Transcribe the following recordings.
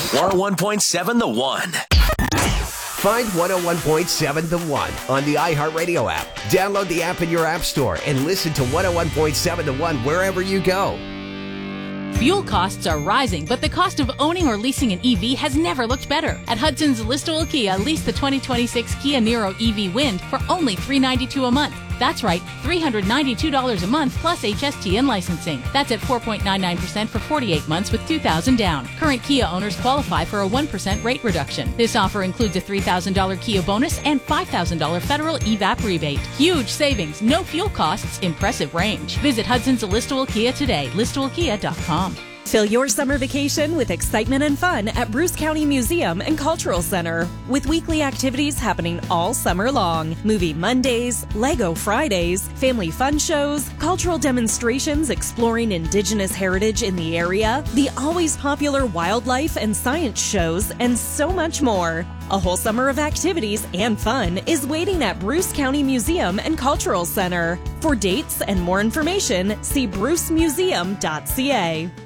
101.7 The One. Find 101.7 The One on the iHeartRadio app. Download the app in your app store and listen to 101.7 The One wherever you go. Fuel costs are rising, but the cost of owning or leasing an EV has never looked better. At Hudson's Listowel Kia, lease the 2026 Kia Niro EV Wind for only $392 a month. That's right, $392 a month plus HST and licensing. That's at 4.99% for 48 months with $2,000 down. Current Kia owners qualify for a 1% rate reduction. This offer includes a $3,000 Kia bonus and $5,000 federal EVAP rebate. Huge savings, no fuel costs, impressive range. Visit Hudson's Listowel Kia today, listowelkia.com. Fill your summer vacation with excitement and fun at Bruce County Museum and Cultural Center, with weekly activities happening all summer long. Movie Mondays, Lego Fridays, family fun shows, cultural demonstrations exploring Indigenous heritage in the area, the always popular wildlife and science shows, and so much more. A whole summer of activities and fun is waiting at Bruce County Museum and Cultural Center. For dates and more information, see brucemuseum.ca.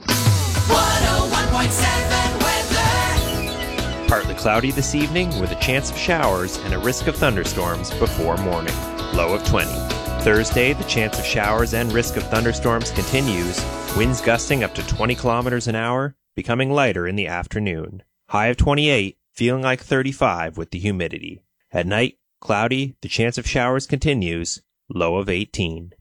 101.7 weather. Partly cloudy this evening with a chance of showers and a risk of thunderstorms before morning. Low of 20. Thursday, the chance of showers and risk of thunderstorms continues. Winds gusting up to 20 kilometers an hour, becoming lighter in the afternoon. High of 28, feeling like 35 with the humidity. At night, cloudy, the chance of showers continues. Low of 18.